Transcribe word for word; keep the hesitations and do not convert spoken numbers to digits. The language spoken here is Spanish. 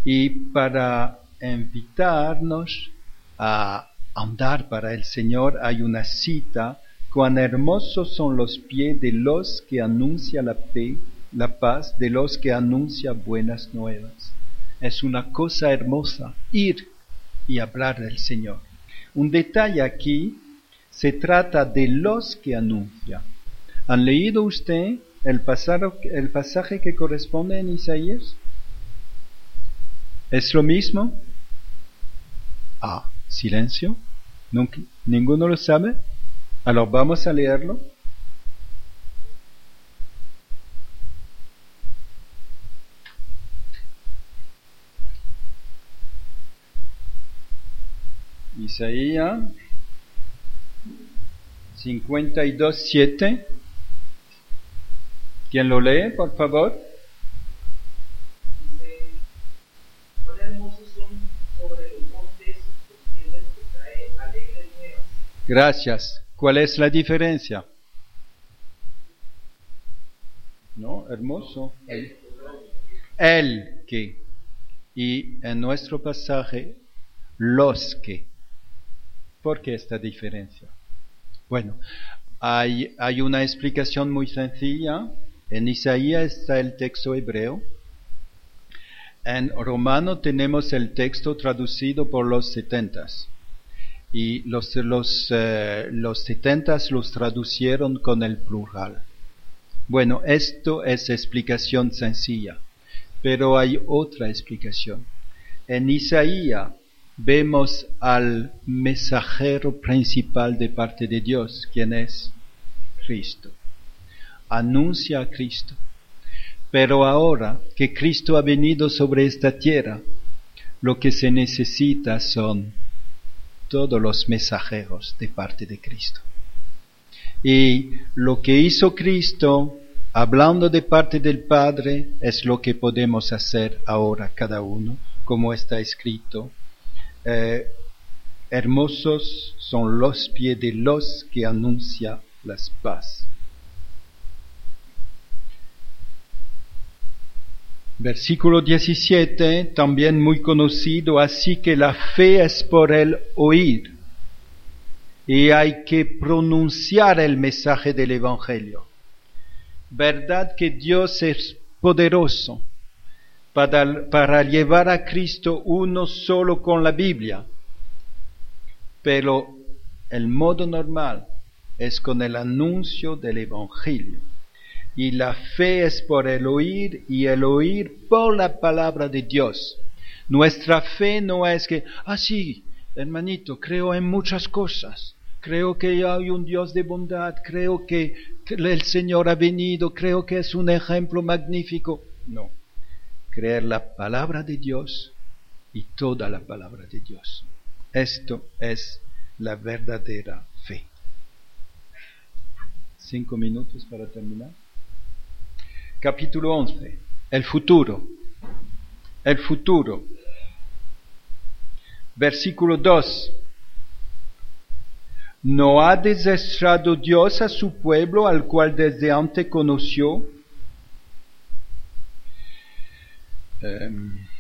y para invitarnos a andar para el Señor hay una cita: cuán hermosos son los pies de los que anuncian la, pe, la paz, de los que anuncian buenas nuevas. Es una cosa hermosa ir y hablar del Señor. Un detalle aquí, se trata de los que anuncian. ¿Han leído usted el pasaje, el pasaje que corresponde en Isaías? ¿Es lo mismo? Ah, silencio. ¿Nunca, ¿Ninguno lo sabe? Alors vamos a leerlo. Isaías cincuenta y dos, siete. ¿Quién lo lee, por favor? Dice: cuán hermosos son sobre los montes los bienes que trae alegres nuevas. Gracias. ¿Cuál es la diferencia? ¿No? Hermoso. El, el que. Y en nuestro pasaje, los que. ¿Por qué esta diferencia? Bueno, hay, hay una explicación muy sencilla. En Isaías está el texto hebreo. En romano tenemos el texto traducido por los setentas. Y los, los, eh, los setentas los traducieron con el plural. Bueno, esto es explicación sencilla. Pero hay otra explicación. En Isaías vemos al mensajero principal de parte de Dios, quien es Cristo. Anuncia a Cristo. Pero ahora que Cristo ha venido sobre esta tierra, lo que se necesita son todos los mensajeros de parte de Cristo. Y lo que hizo Cristo, hablando de parte del Padre, es lo que podemos hacer ahora cada uno, como está escrito. Eh, hermosos son los pies de los que anuncian las paz. Versículo diecisiete, también muy conocido: así que la fe es por el oír, y hay que pronunciar el mensaje del Evangelio. Verdad que Dios es poderoso para, para llevar a Cristo uno solo con la Biblia, pero el modo normal es con el anuncio del Evangelio. Y la fe es por el oír, y el oír por la palabra de Dios. Nuestra fe no es que, ah sí, hermanito, creo en muchas cosas. Creo que hay un Dios de bondad, creo que el Señor ha venido, creo que es un ejemplo magnífico. No, creer la palabra de Dios y toda la palabra de Dios. Esto es la verdadera fe. Cinco minutos para terminar. Capítulo once. El futuro. El futuro. Versículo dos. ¿No ha desestrado Dios a su pueblo, al cual desde antes conoció? Um,